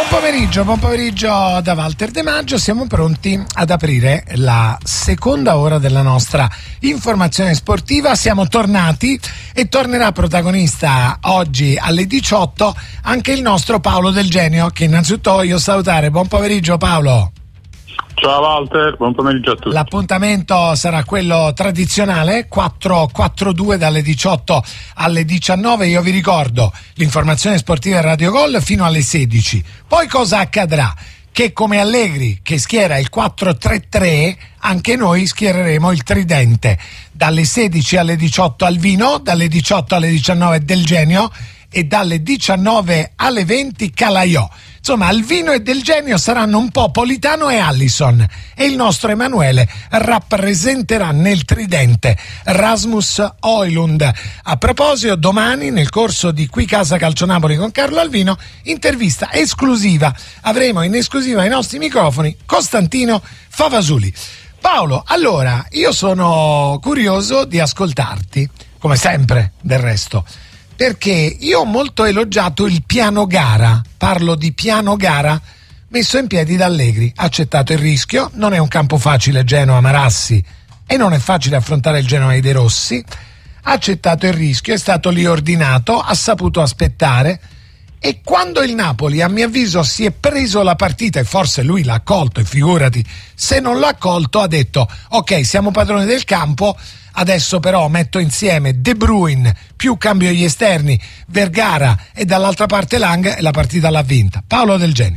Buon pomeriggio da Walter De Maggio. Siamo pronti ad aprire la seconda ora della nostra informazione sportiva. Siamo tornati e tornerà protagonista oggi alle 18 anche il nostro Paolo Del Genio, che innanzitutto voglio salutare. Buon pomeriggio Paolo. Ciao Walter, buon pomeriggio a tutti. L'appuntamento sarà quello tradizionale, 4-4-2 dalle 18 alle 19. Io vi ricordo l'informazione sportiva Radio Gol fino alle 16. Poi cosa accadrà? Che come Allegri che schiera il 4-3-3, anche noi schiereremo il tridente. Dalle 16 alle 18 Alvino, dalle 18 alle 19 Del Genio e dalle 19 alle 20 Calaiò. Insomma, Alvino e Del Genio saranno un po' Politano e Allison, e il nostro Emanuele rappresenterà nel tridente Rasmus Højlund. A proposito, domani nel corso di Qui Casa Calcio Napoli con Carlo Alvino, intervista esclusiva. Avremo in esclusiva ai nostri microfoni Costantino Favasuli. Paolo, allora, io sono curioso di ascoltarti, come sempre del resto, perché io ho molto elogiato il piano gara, parlo di piano gara messo in piedi da Allegri. Ha accettato il rischio, non è un campo facile Genoa-Marassi e non è facile affrontare il Genoa dei Rossi. Ha accettato il rischio, è stato lì ordinato, ha saputo aspettare, e quando il Napoli, a mio avviso, si è preso la partita, e forse lui l'ha colto, e figurati se non l'ha colto, ha detto ok, siamo padroni del campo. Adesso però metto insieme De Bruyne più cambio gli esterni, Vergara e dall'altra parte Lang, e la partita l'ha vinta. Paolo Del Genio.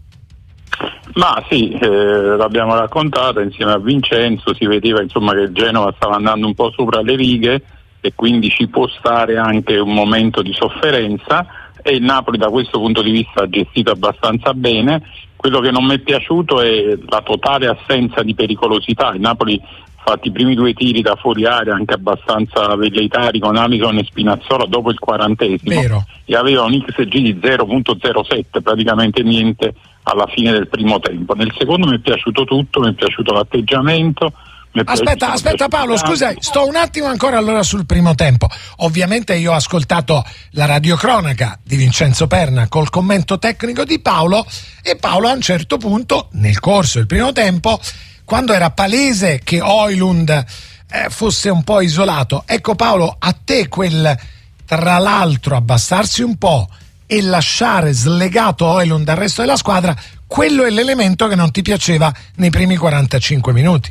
Ma sì, l'abbiamo raccontata insieme a Vincenzo, si vedeva insomma che il Genova stava andando un po' sopra le righe e quindi ci può stare anche un momento di sofferenza, e il Napoli da questo punto di vista ha gestito abbastanza bene. Quello che non mi è piaciuto è la totale assenza di pericolosità. Il Napoli fatti i primi due tiri da fuori area anche abbastanza velleitari con Alisson e Spinazzola dopo il 40esimo. Vero. E aveva un XG di 0.07, praticamente niente alla fine del primo tempo. Nel secondo mi è piaciuto tutto, mi è piaciuto l'atteggiamento. Aspetta Paolo, scusa, sto un attimo ancora allora sul primo tempo. Ovviamente io ho ascoltato la radiocronaca di Vincenzo Perna col commento tecnico di Paolo, e Paolo a un certo punto nel corso del primo tempo, quando era palese che Højlund fosse un po' isolato, ecco Paolo, a te quel, tra l'altro, abbassarsi un po' e lasciare slegato Højlund dal resto della squadra, quello è l'elemento che non ti piaceva nei primi 45 minuti.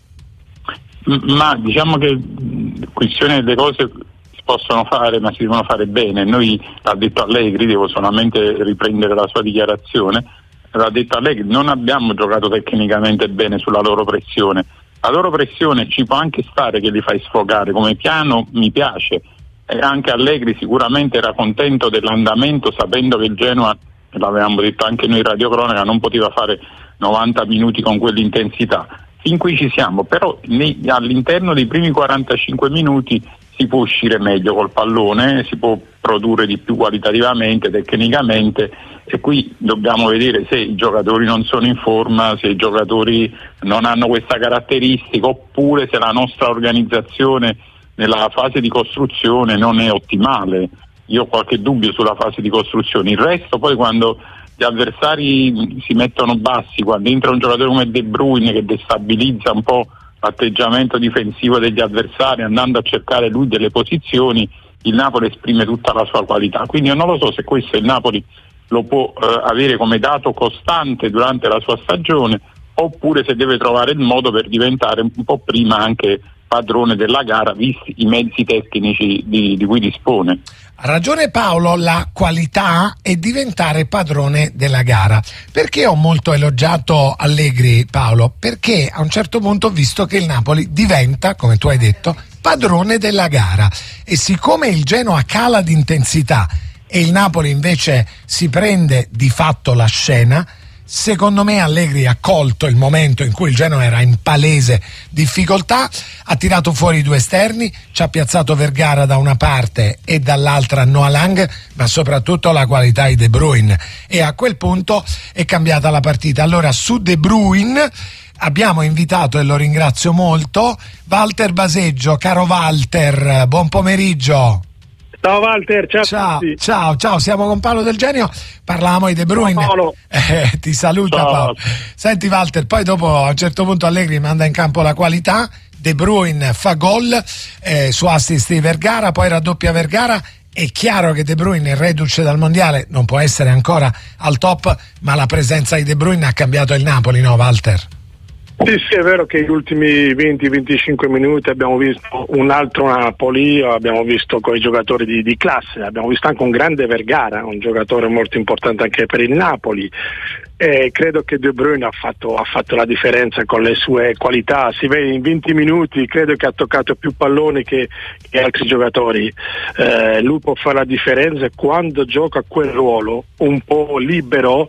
Ma diciamo che questione delle cose si possono fare, ma si devono fare bene. Noi, l'ha detto Allegri, devo solamente riprendere la sua dichiarazione, l'ha detto Allegri, non abbiamo giocato tecnicamente bene sulla loro pressione. La loro pressione ci può anche stare che li fai sfogare, come piano mi piace, e anche Allegri sicuramente era contento dell'andamento, sapendo che il Genoa, l'avevamo detto anche noi in radiocronaca, non poteva fare 90 minuti con quell'intensità. Fin qui ci siamo, però all'interno dei primi 45 minuti si può uscire meglio col pallone, si può produrre di più qualitativamente, tecnicamente, e qui dobbiamo vedere se i giocatori non sono in forma, se i giocatori non hanno questa caratteristica, oppure se la nostra organizzazione nella fase di costruzione non è ottimale. Io ho qualche dubbio sulla fase di costruzione. Il resto poi, quando gli avversari si mettono bassi, quando entra un giocatore come De Bruyne che destabilizza un po' l'atteggiamento difensivo degli avversari andando a cercare lui delle posizioni, il Napoli esprime tutta la sua qualità. Quindi io non lo so se questo il Napoli lo può avere come dato costante durante la sua stagione, oppure se deve trovare il modo per diventare un po' prima anche padrone della gara, visti i mezzi tecnici di cui dispone. Ha ragione Paolo, la qualità è diventare padrone della gara. Perché ho molto elogiato Allegri, Paolo? Perché a un certo punto ho visto che il Napoli diventa, come tu hai detto, padrone della gara, e siccome il Genoa cala di intensità e il Napoli invece si prende di fatto la scena, secondo me Allegri ha colto il momento in cui il Genoa era in palese difficoltà, ha tirato fuori i due esterni, ci ha piazzato Vergara da una parte e dall'altra Noah Lang, ma soprattutto la qualità di De Bruyne, e a quel punto è cambiata la partita. Allora su De Bruyne abbiamo invitato, e lo ringrazio molto, Walter Baseggio. Caro Walter, buon pomeriggio. Ciao Walter, ciao Ciao, a tutti. ciao, siamo con Paolo Del Genio, parlavamo di De Bruyne. Ciao Paolo. Ti saluta Ciao. Paolo. Senti Walter, poi dopo a un certo punto Allegri manda in campo la qualità, De Bruyne fa gol su assist di Vergara, poi raddoppia Vergara. È chiaro che De Bruyne, reduce dal mondiale, non può essere ancora al top, ma la presenza di De Bruyne ha cambiato il Napoli, no Walter? Sì, è vero che negli ultimi 20-25 minuti abbiamo visto un altro Napoli, abbiamo visto con i giocatori di classe, abbiamo visto anche un grande Vergara, un giocatore molto importante anche per il Napoli. Credo che De Bruyne ha fatto la differenza con le sue qualità, si vede in 20 minuti, credo che ha toccato più palloni che altri giocatori. Lui può fare la differenza quando gioca quel ruolo un po' libero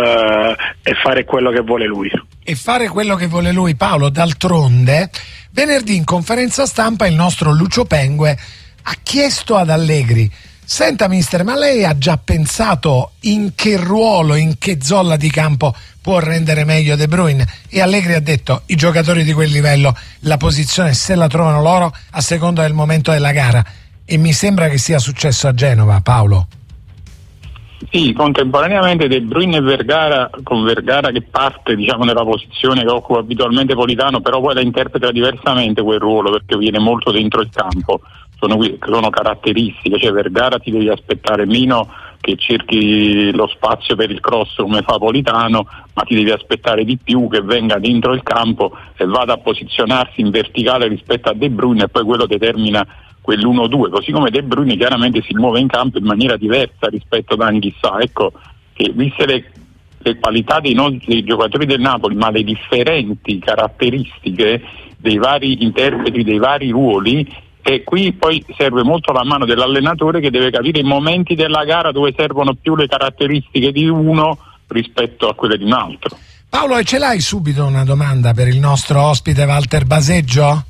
e fare quello che vuole lui. E fare quello che vuole lui, Paolo. D'altronde venerdì in conferenza stampa il nostro Lucio Pengue ha chiesto ad Allegri: senta mister, ma lei ha già pensato in che ruolo, in che zolla di campo può rendere meglio De Bruyne? E Allegri ha detto: i giocatori di quel livello la posizione se la trovano loro a seconda del momento della gara. E mi sembra che sia successo a Genova, Paolo. Sì, contemporaneamente De Bruyne e Vergara, con Vergara che parte nella posizione che occupa abitualmente Politano, però poi la interpreta diversamente quel ruolo perché viene molto dentro il campo. Sono caratteristiche, cioè Vergara ti devi aspettare meno che cerchi lo spazio per il cross come fa Politano, ma ti devi aspettare di più che venga dentro il campo e vada a posizionarsi in verticale rispetto a De Bruyne, e poi quello determina quell'1-2, così come De Bruyne chiaramente si muove in campo in maniera diversa rispetto ad Anghissà. Ecco che viste le qualità dei giocatori del Napoli, ma le differenti caratteristiche dei vari interpreti, dei vari ruoli, e qui poi serve molto la mano dell'allenatore che deve capire i momenti della gara dove servono più le caratteristiche di uno rispetto a quelle di un altro. Paolo, e ce l'hai subito una domanda per il nostro ospite Walter Baseggio?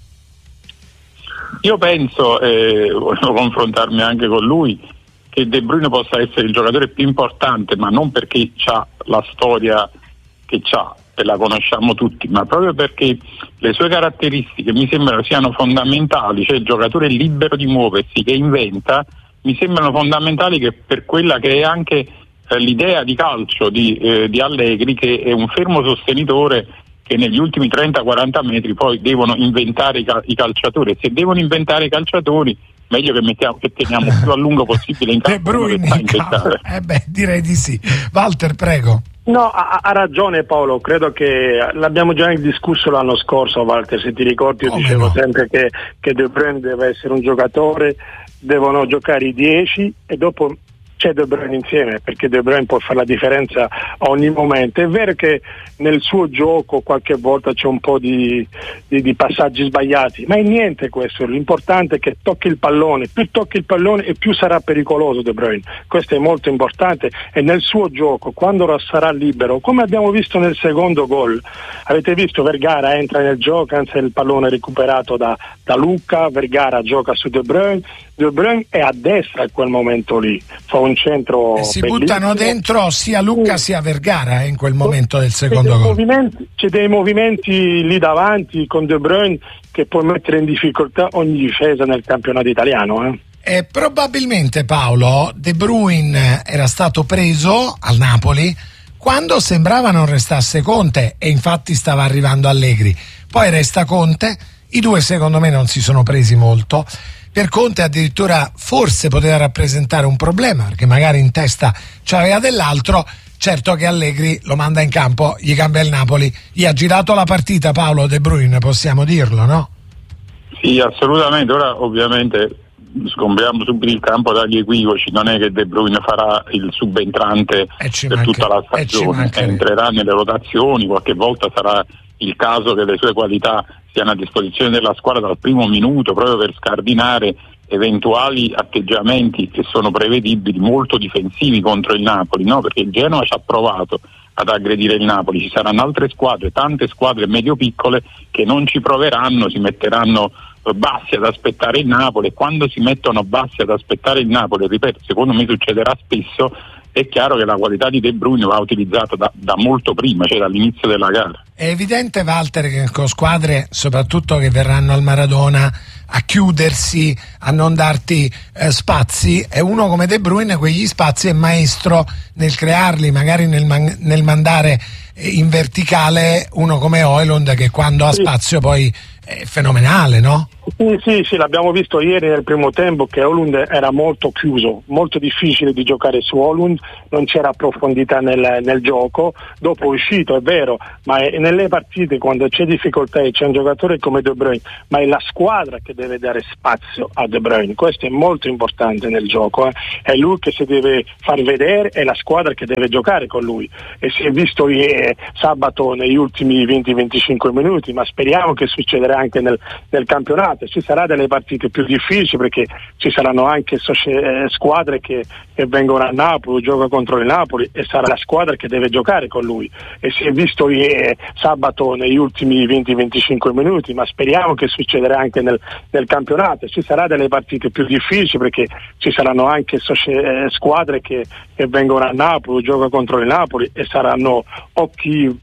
Io penso, volevo confrontarmi anche con lui, che De Bruyne possa essere il giocatore più importante, ma non perché ha la storia che ha e la conosciamo tutti, ma proprio perché le sue caratteristiche mi sembrano siano fondamentali, cioè il giocatore libero di muoversi, che inventa, mi sembrano fondamentali che per quella che è anche l'idea di calcio di Allegri, che è un fermo sostenitore che negli ultimi 30-40 metri poi devono inventare i calciatori, e se devono inventare i calciatori meglio che teniamo più a lungo possibile in campo. De Bruyne in campo. Direi di sì. Walter, prego. No, ha ragione Paolo, credo che l'abbiamo già discusso l'anno scorso, Walter, se ti ricordi io dicevo sempre che De Bruyne deve essere un giocatore, devono giocare i 10 e dopo c'è De Bruyne insieme, perché De Bruyne può fare la differenza a ogni momento. È vero che nel suo gioco qualche volta c'è un po' di passaggi sbagliati, ma è niente questo, l'importante è che tocchi il pallone, più tocchi il pallone e più sarà pericoloso De Bruyne, questo è molto importante. E nel suo gioco, quando sarà libero, come abbiamo visto nel secondo gol, avete visto Vergara entra nel gioco, anzi il pallone recuperato da Luca, Vergara gioca su De Bruyne è a destra in quel momento lì, fa un centro e si buttano dentro sia Luca sia Vergara in quel momento del secondo gol. C'è dei movimenti lì davanti con De Bruyne che può mettere in difficoltà ogni difesa nel campionato italiano. E probabilmente, Paolo, De Bruyne era stato preso al Napoli quando sembrava non restasse Conte, e infatti stava arrivando Allegri. Poi resta Conte, i due secondo me non si sono presi molto. Per Conte addirittura forse poteva rappresentare un problema, perché magari in testa c'aveva dell'altro. Certo che Allegri lo manda in campo, gli cambia il Napoli, gli ha girato la partita Paolo De Bruyne, possiamo dirlo, no? Sì, assolutamente. Ora ovviamente sgombriamo subito il campo dagli equivoci, non è che De Bruyne farà il subentrante per tutta la stagione, entrerà nelle rotazioni, qualche volta sarà il caso che le sue qualità siano a disposizione della squadra dal primo minuto, proprio per scardinare eventuali atteggiamenti che sono prevedibili molto difensivi contro il Napoli, no? Perché il Genoa ci ha provato ad aggredire il Napoli, ci saranno altre squadre, tante squadre medio-piccole che non ci proveranno, si metteranno bassi ad aspettare il Napoli, e quando si mettono bassi ad aspettare il Napoli, ripeto, secondo me succederà spesso, è chiaro che la qualità di De Bruyne va utilizzata da molto prima, cioè dall'inizio della gara. È evidente, Walter, che con squadre soprattutto che verranno al Maradona a chiudersi, a non darti spazi, e uno come De Bruyne quegli spazi è maestro nel crearli, magari nel mandare in verticale uno come Højlund, che quando ha spazio poi è fenomenale, no? Sì, l'abbiamo visto ieri nel primo tempo che Højlund era molto chiuso, molto difficile di giocare su Højlund, non c'era profondità nel gioco. Dopo è uscito, è vero, ma nelle partite quando c'è difficoltà e c'è un giocatore come De Bruyne, ma è la squadra che deve dare spazio a De Bruyne, questo è molto importante nel gioco, è lui che si deve far vedere, è la squadra che deve giocare con lui, e si è visto sabato negli ultimi 20-25 minuti, ma speriamo che succederà anche nel campionato. Ci sarà delle partite più difficili perché ci saranno anche squadre che vengono a Napoli, gioca contro il Napoli, e sarà la squadra che deve giocare con lui, e si è visto sabato negli ultimi 20-25 minuti, ma speriamo che succederà anche nel campionato. Ci sarà delle partite più difficili perché ci saranno anche squadre che vengono a Napoli, gioca contro il Napoli, e saranno occhi